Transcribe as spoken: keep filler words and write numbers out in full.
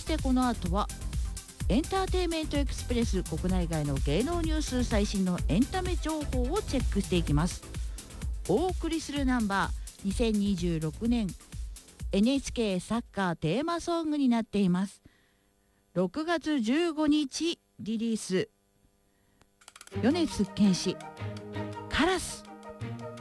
してこの後はエンターテインメントエクスプレス、国内外の芸能ニュース、最新のエンタメ情報をチェックしていきます。お送りするナンバーにせんにじゅうろくねん エヌエイチケー サッカーテーマソングになっています。ろくがつじゅうごにちリリース、米津玄師カラス。